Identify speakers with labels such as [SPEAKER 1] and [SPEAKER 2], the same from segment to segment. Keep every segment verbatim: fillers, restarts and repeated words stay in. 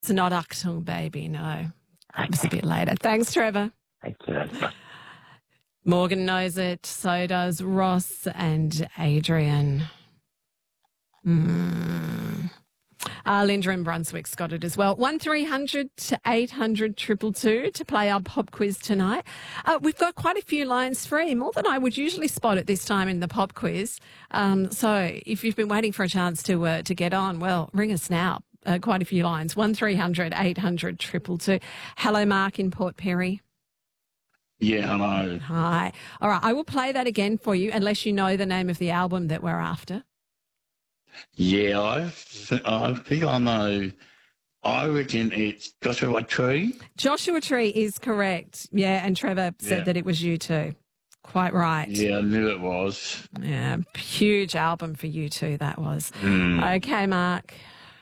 [SPEAKER 1] It's not Achtung Baby, no. It was a bit later. Thanks, Trevor.
[SPEAKER 2] Thank you.
[SPEAKER 1] Morgan knows it, so does Ross and Adrian. Mm. Uh, Linda in Brunswick's got it as well. one three hundred eight hundred two two two to play our pop quiz tonight. Uh, we've got quite a few lines free, more than I would usually spot at this time in the pop quiz. Um, so if you've been waiting for a chance to uh, to get on, well, ring us now. Uh, quite a few lines. one three hundred eight hundred two two two. Hello, Mark in Port Perry.
[SPEAKER 2] Yeah, hello.
[SPEAKER 1] Hi. All right, I will play that again for you unless you know the name of the album that we're after.
[SPEAKER 2] Yeah, I, I think I know. I reckon it's Joshua Tree.
[SPEAKER 1] Joshua Tree is correct. Yeah, and Trevor said
[SPEAKER 2] Yeah.
[SPEAKER 1] that it was U two. Quite right.
[SPEAKER 2] Yeah, I knew it was.
[SPEAKER 1] Yeah, huge album for U two, that was.
[SPEAKER 2] Mm.
[SPEAKER 1] Okay, Mark.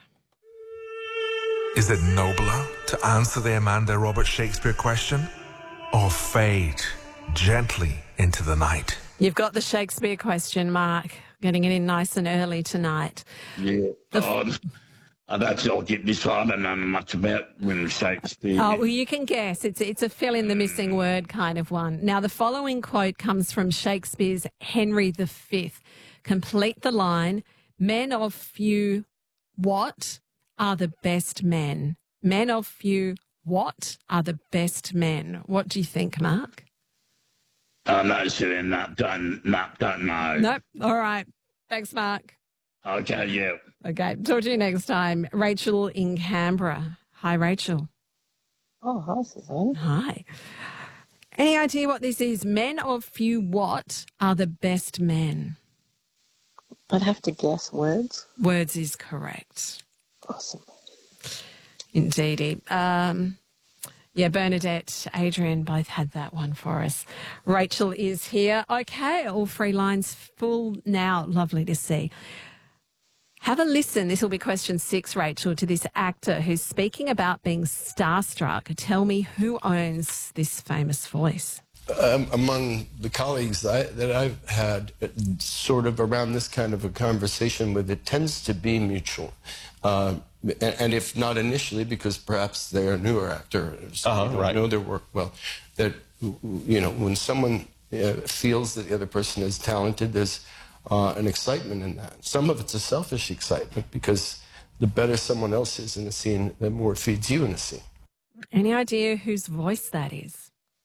[SPEAKER 3] Is it nobler to answer the Amanda Robert Shakespeare question or fade gently into the night?
[SPEAKER 1] You've got the Shakespeare question, Mark. Getting it in nice and early tonight.
[SPEAKER 2] Yeah. Oh, I don't I'll get this one. I don't know much about William Shakespeare.
[SPEAKER 1] Oh, well, you can guess. It's, it's a fill in the missing word kind of one. Now, the following quote comes from Shakespeare's Henry the Fifth. Complete the line. Men of few what are the best men? Men of few what are the best men? What do you think, Mark?
[SPEAKER 2] Oh, no, Celine, no, don't, no, don't know.
[SPEAKER 1] Nope. All right. Thanks, Mark.
[SPEAKER 2] Okay, yeah.
[SPEAKER 1] Okay. Talk to you next time. Rachel in Canberra. Hi, Rachel.
[SPEAKER 4] Oh, hi, Suzanne.
[SPEAKER 1] Hi. Any idea what this is? Men of few what are the best men?
[SPEAKER 4] I'd have to guess words.
[SPEAKER 1] Words is correct.
[SPEAKER 4] Awesome.
[SPEAKER 1] Indeedy. Um, yeah, Bernadette, Adrian both had that one for us. Rachel is here. Okay, all three lines full now. Lovely to see. Have a listen. This will be question six, Rachel, to this actor who's speaking about being starstruck. Tell me who owns this famous voice.
[SPEAKER 5] Um, among the colleagues that, I, that I've had uh, sort of around this kind of a conversation with, it tends to be mutual. Uh, and, and if not initially, because perhaps they're a newer actor, so
[SPEAKER 6] Uh-huh,
[SPEAKER 5] they don't
[SPEAKER 6] right.
[SPEAKER 5] know their work well, that, you know, when someone uh, feels that the other person is talented, there's uh, an excitement in that. Some of it's a selfish excitement because the better someone else is in a scene, the more it feeds you in a scene.
[SPEAKER 1] Any idea whose voice that is?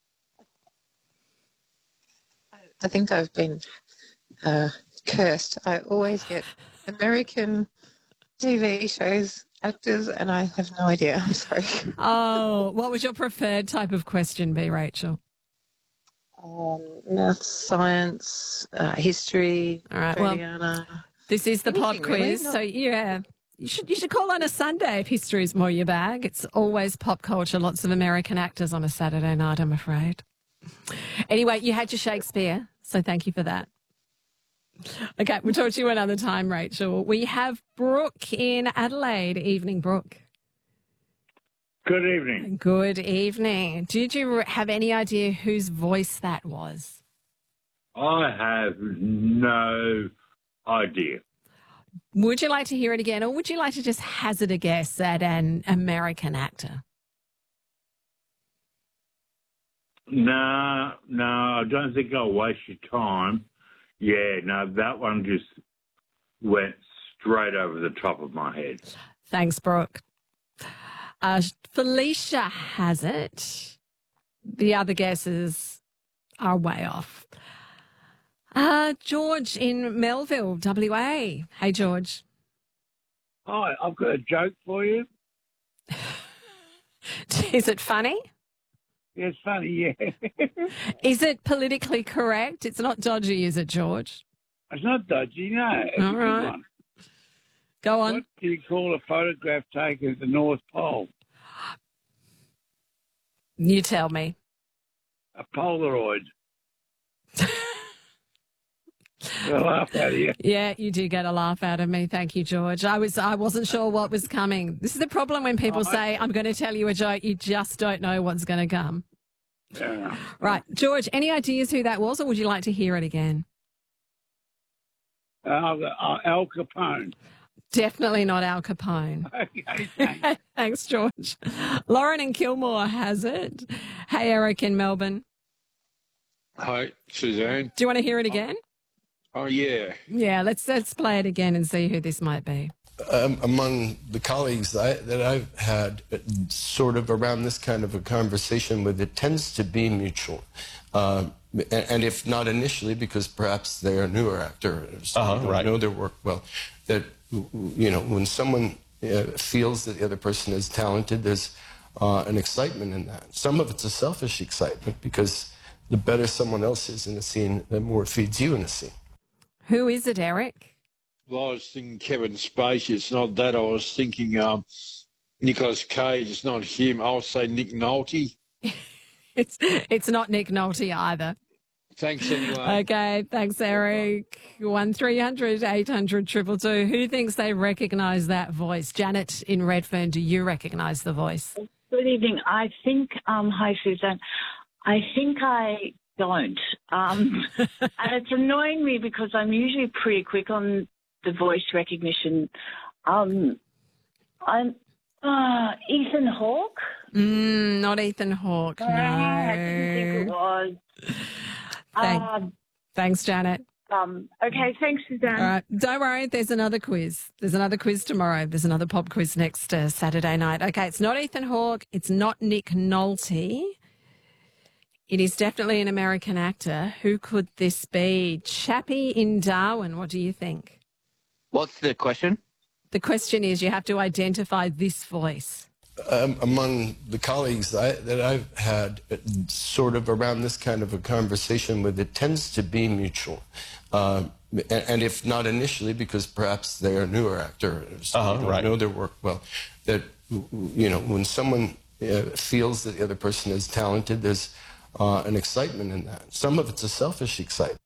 [SPEAKER 4] I think I've been uh, cursed. I always get American T V shows, actors, and I have no idea. I'm sorry.
[SPEAKER 1] Oh, what would your preferred type of question be, Rachel?
[SPEAKER 4] Um, math, science, uh, history,
[SPEAKER 1] All right, well,
[SPEAKER 4] Australiana.
[SPEAKER 1] This is the pop
[SPEAKER 4] Anything, really,
[SPEAKER 1] quiz,
[SPEAKER 4] not-
[SPEAKER 1] so yeah. You should you should call on a Sunday if history's more your bag. It's always pop culture, lots of American actors on a Saturday night, I'm afraid. Anyway, you had your Shakespeare, so thank you for that. Okay, we'll talk to you another time, Rachel. We have Brooke in Adelaide. Evening, Brooke.
[SPEAKER 7] Good evening.
[SPEAKER 1] Good evening. Did you have any idea whose voice that was?
[SPEAKER 7] I have no idea.
[SPEAKER 1] Would you like to hear it again, or would you like to just hazard a guess at an American actor?
[SPEAKER 7] No, no, I don't think I'll waste your time. Yeah, no, that one just went straight over the top of my head.
[SPEAKER 1] Thanks, Brooke. Uh, Felicia has it. The other guesses are way off. Uh, George in Melville, W A. Hey, George.
[SPEAKER 7] Hi, I've got a joke for you.
[SPEAKER 1] Is it funny?
[SPEAKER 7] Yeah, it's funny, yeah.
[SPEAKER 1] Is it politically correct? It's not dodgy, is it, George?
[SPEAKER 7] It's not dodgy, no. It's
[SPEAKER 1] All
[SPEAKER 7] a good
[SPEAKER 1] right.
[SPEAKER 7] one.
[SPEAKER 1] Go on.
[SPEAKER 7] What do you call a photograph taken at the North Pole?
[SPEAKER 1] You tell me.
[SPEAKER 7] A Polaroid. I laugh at you.
[SPEAKER 1] Yeah, you do get a laugh out of me. Thank you, George. I was I wasn't sure what was coming. This is the problem when people
[SPEAKER 7] Oh, I-
[SPEAKER 1] say, I'm going to tell you a joke, you just don't know what's going to come.
[SPEAKER 7] Yeah.
[SPEAKER 1] Right. George, any ideas who that was, or would you like to hear it again?
[SPEAKER 7] Uh, uh, Al Capone.
[SPEAKER 1] Definitely not Al Capone.
[SPEAKER 6] Okay, thanks.
[SPEAKER 1] Thanks, George. Lauren in Kilmore has it. Hey, Eric in Melbourne.
[SPEAKER 8] Hi, Suzanne.
[SPEAKER 1] Do you want to hear it again?
[SPEAKER 8] Oh, yeah.
[SPEAKER 1] Yeah, let's let's play it again and see who this might be.
[SPEAKER 5] Um, among the colleagues that, I, that I've had uh, sort of around this kind of a conversation with, it tends to be mutual. Uh, and, and if not initially, because perhaps they're a newer actor, so
[SPEAKER 9] Uh-huh,
[SPEAKER 5] they don't
[SPEAKER 9] right.
[SPEAKER 5] know their work well, that, you know, when someone uh, feels that the other person is talented, there's uh, an excitement in that. Some of it's a selfish excitement, because the better someone else is in a scene, the more it feeds you in a scene.
[SPEAKER 1] Who is it, Eric?
[SPEAKER 8] Well, I was thinking Kevin Spacey. It's not that. I was thinking um, Nicolas Cage. It's not him. I'll say Nick Nolte.
[SPEAKER 1] It's it's not Nick Nolte either.
[SPEAKER 8] Thanks anyway.
[SPEAKER 1] Okay, thanks, Eric. One three hundred eight hundred triple two. Who thinks they recognise that voice? Janet in Redfern, do you recognise the voice?
[SPEAKER 10] Good evening. I think, um, hi, Susan. I think I don't. Um, and it's annoying me because I'm usually pretty quick on the voice recognition. Um, I'm uh, Ethan Hawke.
[SPEAKER 1] Mm, not Ethan Hawke, no.
[SPEAKER 10] Ah, I didn't think it was.
[SPEAKER 1] Thank-
[SPEAKER 10] Um,
[SPEAKER 1] Thanks, Janet.
[SPEAKER 10] um, okay, thanks, Suzanne.
[SPEAKER 1] All right, don't worry, there's another quiz. There's another quiz tomorrow. There's another pop quiz next uh, Saturday night. Okay, it's not Ethan Hawke. It's not Nick Nolte. It is definitely an American actor. Who could this be? Chappie in Darwin, what do you think?
[SPEAKER 9] What's the question?
[SPEAKER 1] The question is you have to identify this voice.
[SPEAKER 5] Um, among the colleagues that, I, that I've had uh, sort of around this kind of a conversation with, it tends to be mutual. Uh, and, and if not initially, because perhaps they're a newer actor, so
[SPEAKER 9] Uh-huh,
[SPEAKER 5] they don't
[SPEAKER 9] right.
[SPEAKER 5] know their work well, that, you know, when someone uh, feels that the other person is talented, there's uh, an excitement in that. Some of it's a selfish excitement.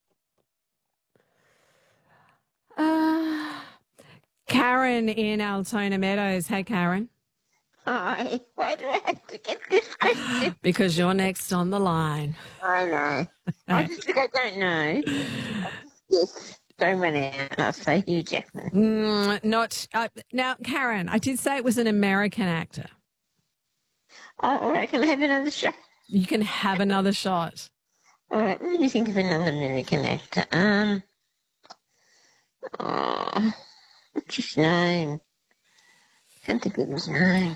[SPEAKER 1] Uh, Karen in Altona Meadows. Hey, Karen.
[SPEAKER 11] Hi. Why do I have to get this question?
[SPEAKER 1] Because you're next on the line.
[SPEAKER 11] I know. I just think I don't know. I just guess. Don't run out. I'll say Hugh Jackman.
[SPEAKER 1] Mm, not uh, now, Karen. I did say it was an American actor.
[SPEAKER 11] Oh, all right. Can I have another shot?
[SPEAKER 1] You can have another shot.
[SPEAKER 11] All right. Let me think of another American actor. Um. Oh, what's his name? Can't think of his name.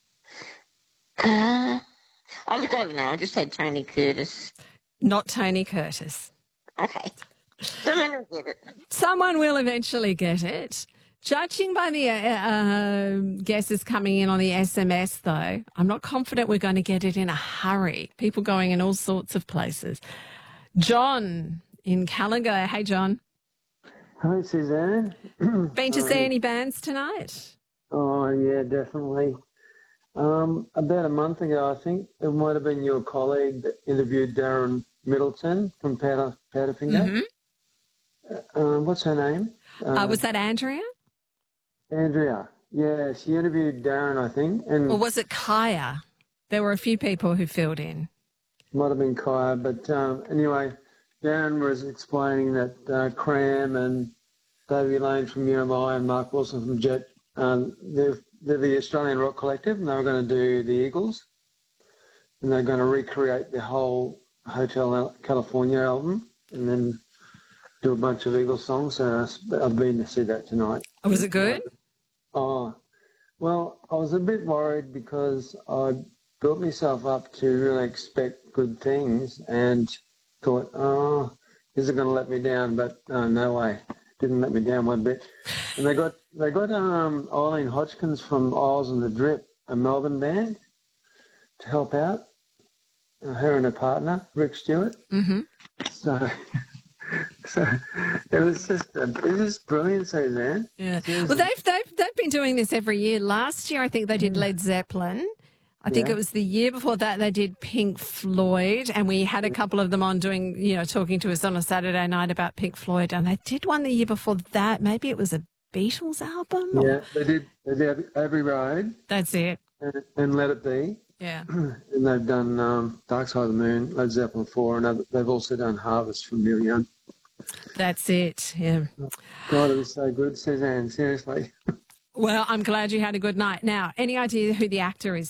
[SPEAKER 11] Uh, I don't know. I just had Tony Curtis.
[SPEAKER 1] Not Tony Curtis.
[SPEAKER 11] Okay. Someone will get it.
[SPEAKER 1] Someone will eventually get it. Judging by the uh, uh, guesses coming in on the S M S, though, I'm not confident we're going to get it in a hurry. People going in all sorts of places. John in Callagher. Hey, John.
[SPEAKER 12] Hi, Suzanne.
[SPEAKER 1] Been to see
[SPEAKER 12] Hi.
[SPEAKER 1] any bands tonight?
[SPEAKER 12] Oh, yeah, definitely. Um, about a month ago, I think, it might have been your colleague that interviewed Darren Middleton from Powder, Powderfinger.
[SPEAKER 1] Mm-hmm.
[SPEAKER 12] Uh, what's her name?
[SPEAKER 1] Uh, was that Andrea?
[SPEAKER 12] Andrea. Yeah, she interviewed Darren, I think. And
[SPEAKER 1] Or was it Kaya? There were a few people who filled in.
[SPEAKER 12] might have been Kaya. But um, anyway, Darren was explaining that uh, Cram and Davey Lane from U M I and Mark Wilson from Jet, um, they're, they're the Australian Rock Collective, and they were going to do the Eagles. And they're going to recreate the whole Hotel California album and then do a bunch of Eagles songs. So I've been to see that tonight.
[SPEAKER 1] Oh, was it good?
[SPEAKER 12] Oh, well, I was a bit worried because I built myself up to really expect good things and thought, oh, is it going to let me down? But uh, no way. Didn't let me down one bit. And they got they got um, Eileen Hodgkins from Isles and the Drip, a Melbourne band, to help out. Uh, her and her partner, Rick Stewart.
[SPEAKER 1] Mm-hmm.
[SPEAKER 12] So, so it was just a, it was just brilliant, Suzanne.
[SPEAKER 1] Yeah. Well, they've they've they've been doing this every year. Last year, I think they did Led Zeppelin. I think
[SPEAKER 12] Yeah.
[SPEAKER 1] it was the year before that they did Pink Floyd, and we had a couple of them on doing, you know, talking to us on a Saturday night about Pink Floyd, and they did one the year before that. Maybe it was a Beatles album. or-
[SPEAKER 12] Yeah, they did. They did Abbey Road
[SPEAKER 1] That's it.
[SPEAKER 12] and, and Let It Be.
[SPEAKER 1] Yeah.
[SPEAKER 12] And they've done um, Dark Side of the Moon, Led Zeppelin four, and they've- they've also done Harvest from Neil Young.
[SPEAKER 1] That's it, yeah.
[SPEAKER 12] God, it was so good, Suzanne, seriously.
[SPEAKER 1] Well, I'm glad you had a good night. Now, any idea who the actor is